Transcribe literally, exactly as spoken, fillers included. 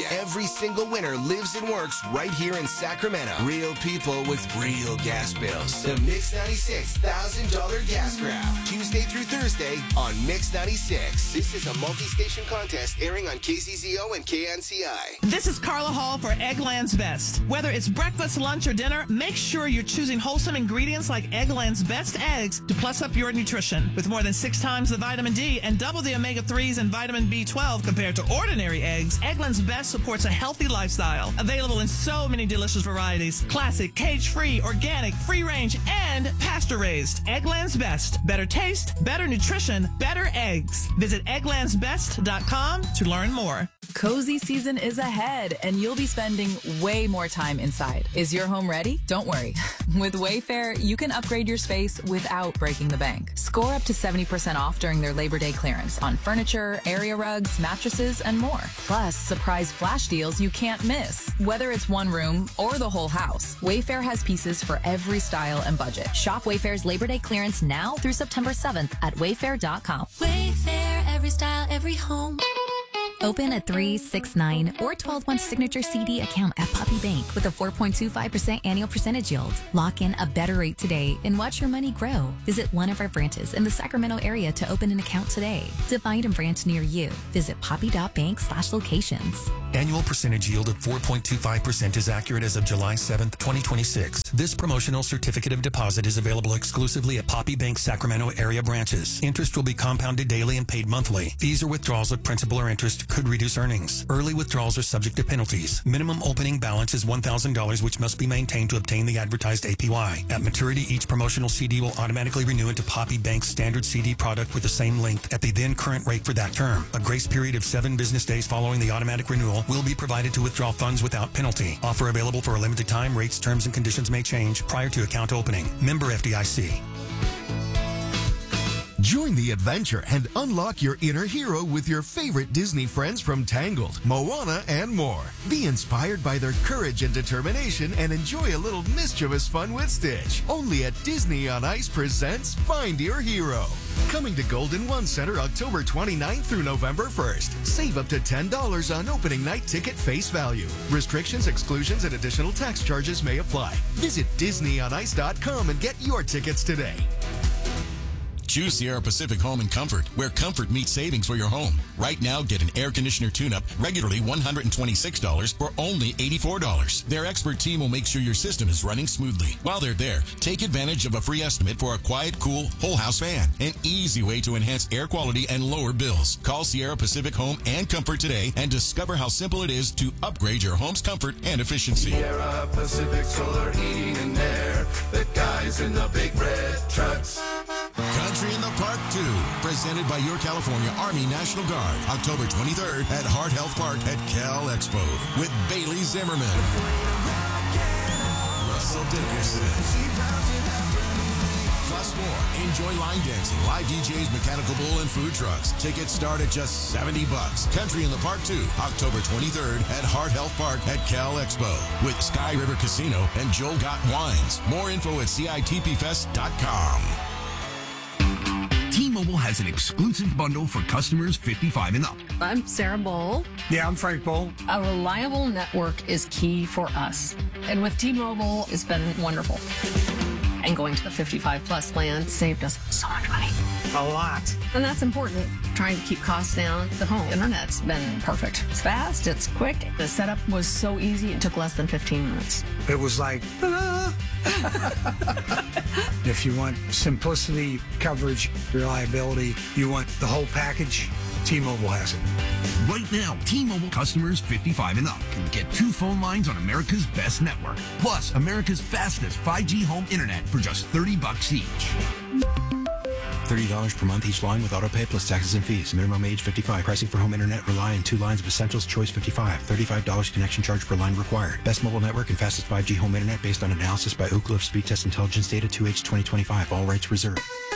Every single winner lives and works right here in Sacramento. Real people with real gas bills. The Mix ninety-six one thousand dollars Gas Grab. Tuesday through Thursday on Mix ninety-six. This is a multi-station contest airing on K C Z O and K N C I. This is Carla Hall for Eggland's Best. Whether it's breakfast, lunch, or dinner, make sure you're choosing wholesome ingredients like Eggland's Best eggs to plus up your nutrition. With more than six times the vitamin D and double the omega threes and vitamin B twelve compared to ordinary eggs, Eggland's Best supports a healthy lifestyle. Available in so many delicious varieties. Classic, cage-free, organic, free-range, and pasture-raised. Eggland's Best. Better taste, better nutrition, better eggs. Visit egglands best dot com to learn more. Cozy season is ahead, and you'll be spending way more time inside. Is your home ready? Don't worry. With Wayfair, you can upgrade your space without breaking the bank. Score up to seventy percent off during their Labor Day clearance on furniture, area rugs, mattresses, and more. Plus, surprise flash deals you can't miss. Whether it's one room or the whole house, Wayfair has pieces for every style and budget. Shop Wayfair's Labor Day clearance now through September seventh at wayfair dot com. Wayfair, every style, every home. Open a three, six, nine, or twelve-month signature C D account at Poppy Bank with a four point two five percent annual percentage yield. Lock in a better rate today and watch your money grow. Visit one of our branches in the Sacramento area to open an account today. To find a branch near you, visit poppy dot bank slash locations. Annual percentage yield of four point two five percent is accurate as of July seventh, twenty twenty-six. This promotional certificate of deposit is available exclusively at Poppy Bank Sacramento area branches. Interest will be compounded daily and paid monthly. Fees or withdrawals of principal or interest could reduce earnings. Early withdrawals are subject to penalties. Minimum opening balance is one thousand dollars, which must be maintained to obtain the advertised A P Y. At maturity, each promotional C D will automatically renew into Poppy Bank's standard C D product with the same length at the then current rate for that term. A grace period of seven business days following the automatic renewal will be provided to withdraw funds without penalty. Offer available for a limited time. Rates, terms, and conditions may change prior to account opening. Member F D I C. Join the adventure and unlock your inner hero with your favorite Disney friends from Tangled, Moana, and more. Be inspired by their courage and determination and enjoy a little mischievous fun with Stitch. Only at Disney on Ice presents Find Your Hero. Coming to Golden One Center October twenty-ninth through November first. Save up to ten dollars on opening night ticket face value. Restrictions, exclusions, and additional tax charges may apply. Visit disney on ice dot com and get your tickets today. Choose Sierra Pacific Home and Comfort, where comfort meets savings for your home. Right now, get an air conditioner tune-up, regularly one hundred twenty-six dollars for only eighty-four dollars. Their expert team will make sure your system is running smoothly. While they're there, take advantage of a free estimate for a quiet, cool, whole house fan. An easy way to enhance air quality and lower bills. Call Sierra Pacific Home and Comfort today and discover how simple it is to upgrade your home's comfort and efficiency. Sierra Pacific Solar Heating and Air. The guys in the big red trucks. Country in the Park two, presented by your California Army National Guard, October twenty-third at Hart Health Park at Cal Expo with Bailey Zimmerman, Russell Dickerson, plus more. Enjoy line dancing, live D Js, mechanical bull, and food trucks. Tickets start at just seventy bucks. Country in the Park two, October twenty-third at Hart Health Park at Cal Expo with Sky River Casino and Joel Gott Wines. More info at C I T P fest dot com. T-Mobile has an exclusive bundle for customers fifty-five and up. I'm Sarah Bowl. Yeah, I'm Frank Bowl. A reliable network is key for us. And with T-Mobile, it's been wonderful. And going to the fifty-five plus plan saved us so much money. A lot. And that's important. Trying to keep costs down. The home internet's been perfect. It's fast, it's quick. The setup was so easy, it took less than fifteen minutes. It was like, ah. If you want simplicity, coverage, reliability, you want the whole package, T-Mobile has it. Right now, T-Mobile customers fifty-five and up can get two phone lines on America's best network, plus America's fastest five G home internet for just thirty bucks each. thirty dollars per month each line with autopay plus taxes and fees. Minimum age fifty-five. Pricing for home internet rely on two lines of Essentials Choice fifty-five. thirty-five dollars connection charge per line required. Best mobile network and fastest five G home internet based on analysis by Ookla of Speed Test Intelligence Data two H twenty twenty-five. All rights reserved.